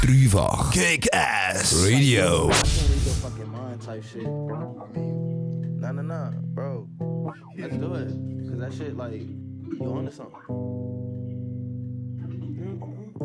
Dreifach Kick-Ass Radio. I can't read your fucking mind type shit. Nah, bro. Let's do it. Cause that shit, like, you onto something.